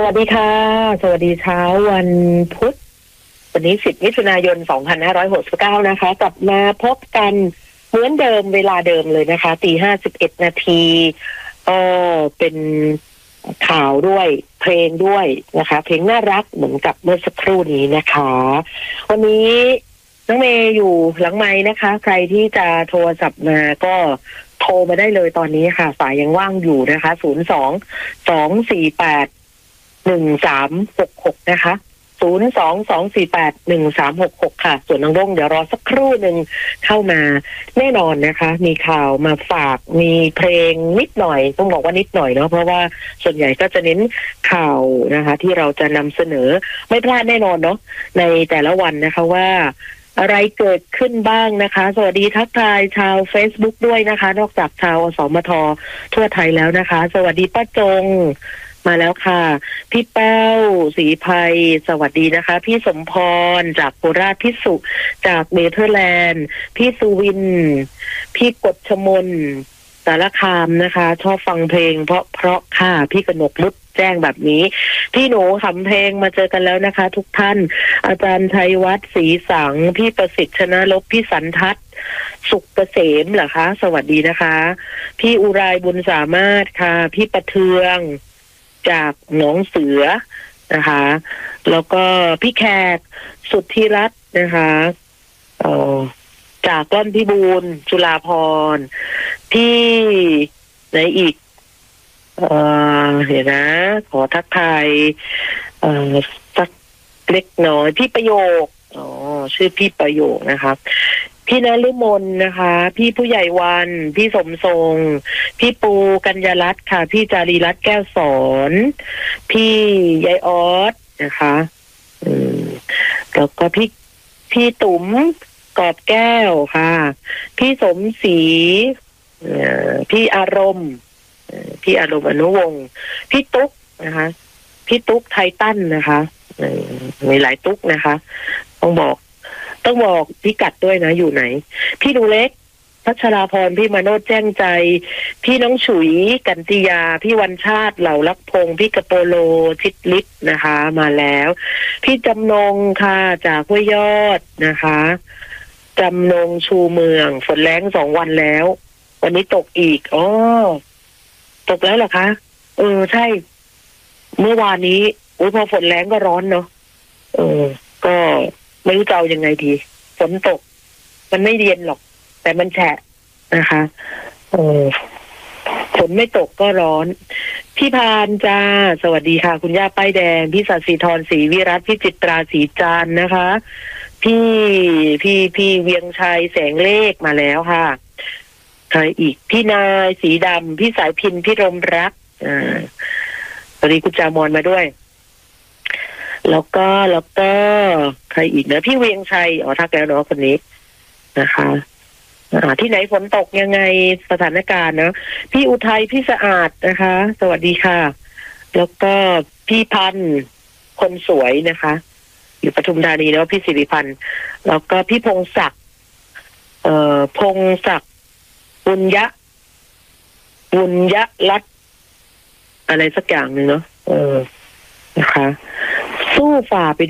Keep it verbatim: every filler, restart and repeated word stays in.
วัสดีค่ะสวัสดีเช้าวันพุธวันนี้สิบมิถุนายนสองพันห้าร้อยหกสิบเก้านะคะกลับมาพบกันเหมือนเดิมเวลาเดิมเลยนะคะตีห้าสิบเอ็ดนาทีเออเป็นข่าวด้วยเพลงด้วยนะคะเพลงน่ารักเหมือนกับเมื่อสักครู่นี้นะคะวันนี้น้องเมย์อยู่หลังไมค์นะคะใครที่จะโทรศัพท์มาก็โทรมาได้เลยตอนนี้ค่ะสายยังว่างอยู่นะคะศูนย์สองสองสี่แปดหนึ่งสามหกหกนะคะศูนย์สองสองสี่แปดหนึ่งสามหกหกค่ะส่วนน้องด้งเดี๋ยวรอสักครู่หนึ่งเข้ามาแน่นอนนะคะมีข่าวมาฝากมีเพลงนิดหน่อยต้องบอกว่านิดหน่อยเนาะเพราะว่าส่วนใหญ่ก็จะเน้นข่าวนะคะที่เราจะนำเสนอไม่พลาดแน่นอนเนาะในแต่ละวันนะคะว่าอะไรเกิดขึ้นบ้างนะคะสวัสดีทักทายชาว Facebook ด้วยนะคะนอกจากชาวอสมททั่วไทยแล้วนะคะสวัสดีป้าจงมาแล้วค่ะพี่แป้วศรีภัยสวัสดีนะคะพี่สมพรจากโคราชพี่สุจากเนเธอร์แลนด์พี่สุวินพี่กฎชมนสารคามนะคะชอบฟังเพลงเพราะเพราะค่ะพี่กนกนุชแจ้งแบบนี้พี่หนูขำเพลงมาเจอกันแล้วนะคะทุกท่านอาจารย์ชัยวัฒน์ศรีสังพี่ประสิทธิ์ชนะลบพี่สันทัศน์สุขเกษมเหรอคะสวัสดีนะคะพี่อุไรบุญสามารถค่ะพี่ประเทืองจากหนองเสือนะคะแล้วก็พี่แขกสุทธิรัตน์นะคะเอ่อจากก้อนพิบูลจุฬาภรณ์พี่ไหนอีกเอ่อเดี๋ยวนะขอทักทายเอ่อสักเล็กน้อยพี่ประโยคอ๋อชื่อพี่ประโยคนะคะพี่นฤมลนะคะพี่ผู้ใหญ่วันพี่สมทรงพี่ปูกัญญารัตน์ค่ะพี่จารีรัตน์แก้วสอนพี่ยายออสนะคะอืมแล้วก็พี่พี่ตุ๋มกอบแก้วค่ะพี่สมศรีพี่อารมณ์พี่อารมณ์อนุวงศ์พี่ตุ๊กนะคะพี่ตุ๊กไททันนะคะมีหลายตุ๊กนะคะต้องบอกต้องบอกพี่กัดด้วยนะอยู่ไหนพี่ดูเล็กพัชราพรพี่มโนดแจ้งใจพี่น้องฉุยกันติยาพี่วันชาติเหล่าลักพงพี่กระโปโลชิดลิศนะคะมาแล้วพี่จำนงค่ะจากห้วยยอดนะคะจำนงชูเมืองฝนแรงสองวันแล้ววันนี้ตกอีกอ๋อตกแล้วเหรอคะเออใช่เมื่อวานนี้โอ้ยพอฝนแรงก็ร้อนเนาะเออก็ไม่รู้จะเอายังไงดีฝนตกมันไม่เย็นหรอกแต่มันแฉะนะคะเออฝนไม่ตกก็ร้อนพี่พานจ้าสวัสดีค่ะคุณย่าป้ายแดงพี่สัตย์ศรีธรศรีวิรัตพี่จิตราศรีจานนะคะพี่พี่พี่เวียงชัยแสงเลขมาแล้วค่ะใครอีกพี่นายสีดำพี่สายพินพี่รมรักอ่าสวัสดีคุณจามอนมาด้วยแล้วก็แล้วก็ใครอีกนะพี่เวียงชัยอ๋อทักแล้วเนาะคนนี้นะคะอ่าที่ไหนฝนตกยังไงสถานการณ์เนาะพี่อุทัยพี่สะอาดนะคะสวัสดีค่ะแล้วก็พี่พันธ์คนสวยนะคะอยู่ปทุมธานีแล้วพี่สิริพันธ์แล้วก็พี่พงศักดิ์เอ่อพงศักดิ์บุญยะบุญยะรัตน์อะไรสักอย่างหนึ่งเนาะเออนะคะสู้ฝ่าไป